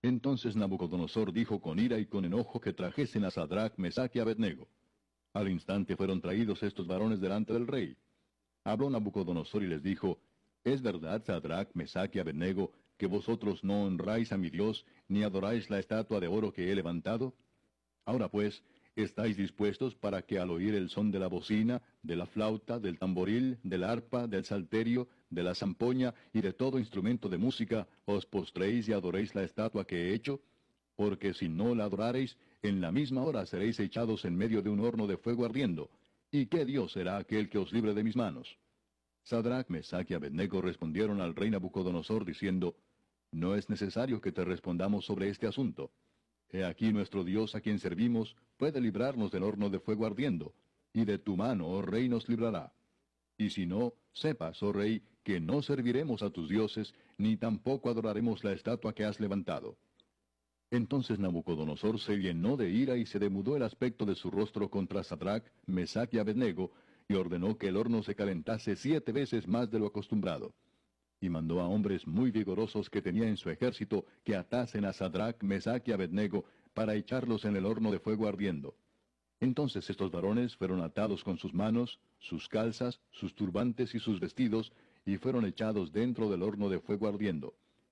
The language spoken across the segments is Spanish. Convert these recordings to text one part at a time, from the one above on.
Entonces Nabucodonosor dijo con ira y con enojo que trajesen a Sadrach, Mesach y Abednego. Al instante fueron traídos estos varones delante del rey. Habló Nabucodonosor y les dijo, ¿Es verdad, Sadrach, Mesach y Abednego, que vosotros no honráis a mi Dios, ni adoráis la estatua de oro que he levantado? Ahora pues, ¿estáis dispuestos para que al oír el son de la bocina, de la flauta, del tamboril, del arpa, del salterio, de la zampoña y de todo instrumento de música, os postréis y adoréis la estatua que he hecho? Porque si no la adorareis, en la misma hora seréis echados en medio de un horno de fuego ardiendo. ¿Y qué Dios será aquel que os libre de mis manos? Sadrach, Mesach y Abednego respondieron al rey Nabucodonosor diciendo, No es necesario que te respondamos sobre este asunto. He aquí nuestro Dios a quien servimos puede librarnos del horno de fuego ardiendo, y de tu mano, oh rey, nos librará. Y si no, sepas, oh rey, que no serviremos a tus dioses, ni tampoco adoraremos la estatua que has levantado. Entonces Nabucodonosor se llenó de ira y se demudó el aspecto de su rostro contra Sadrach, Mesach y Abednego, y ordenó que el horno se calentase 7 veces más de lo acostumbrado. Y mandó a hombres muy vigorosos que tenía en su ejército que atasen a Sadrach, Mesach y Abednego para echarlos en el horno de fuego ardiendo. Entonces estos varones fueron atados con sus manos, sus calzas, sus turbantes y sus vestidos, y fueron echados dentro del horno de fuego ardiendo.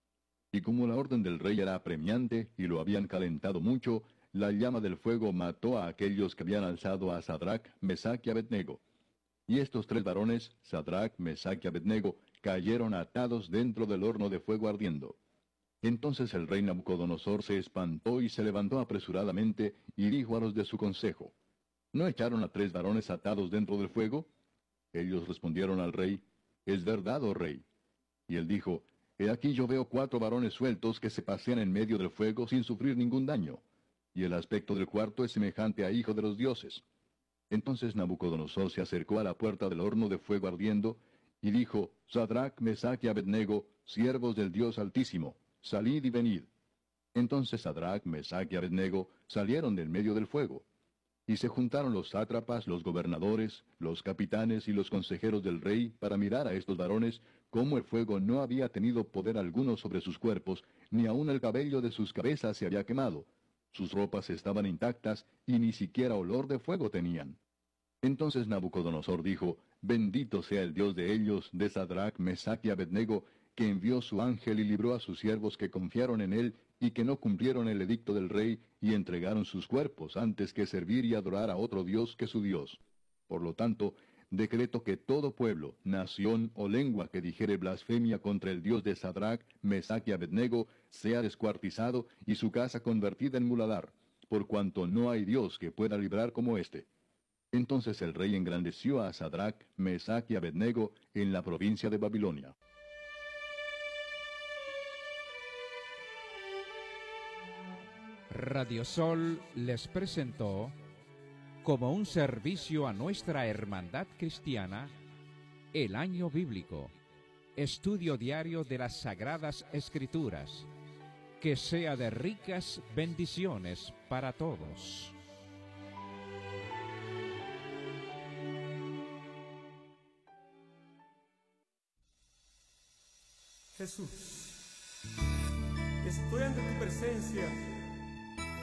Y como la orden del rey era apremiante y lo habían calentado mucho, la llama del fuego mató a aquellos que habían alzado a Sadrach, Mesach y Abednego. Y estos 3 varones, Sadrach, Mesach y Abednego, cayeron atados dentro del horno de fuego ardiendo. Entonces el rey Nabucodonosor se espantó y se levantó apresuradamente y dijo a los de su consejo, ¿No echaron a 3 varones atados dentro del fuego? Ellos respondieron al rey, Es verdad, oh rey. Y él dijo, He aquí yo veo 4 varones sueltos que se pasean en medio del fuego sin sufrir ningún daño. Y el aspecto del cuarto es semejante a hijo de los dioses. Entonces Nabucodonosor se acercó a la puerta del horno de fuego ardiendo, y dijo, Sadrach, Mesach y Abednego, siervos del Dios Altísimo, salid y venid. Entonces Sadrach, Mesach y Abednego salieron del medio del fuego. Y se juntaron los sátrapas, los gobernadores, los capitanes y los consejeros del rey para mirar a estos varones, cómo el fuego no había tenido poder alguno sobre sus cuerpos, ni aun el cabello de sus cabezas se había quemado. Sus ropas estaban intactas, y ni siquiera olor de fuego tenían. Entonces Nabucodonosor dijo, Bendito sea el Dios de ellos, de Sadrach, Mesach y Abednego, que envió su ángel y libró a sus siervos que confiaron en él, y que no cumplieron el edicto del rey, y entregaron sus cuerpos antes que servir y adorar a otro Dios que su Dios. Por lo tanto, decreto que todo pueblo, nación o lengua que dijere blasfemia contra el Dios de Sadrach, Mesach y Abednego, sea descuartizado y su casa convertida en muladar, por cuanto no hay Dios que pueda librar como éste. Entonces el rey engrandeció a Sadrach, Mesach y Abednego en la provincia de Babilonia. Radio Sol les presentó, como un servicio a nuestra hermandad cristiana, el Año Bíblico, estudio diario de las Sagradas Escrituras, que sea de ricas bendiciones para todos. Jesús, estoy ante tu presencia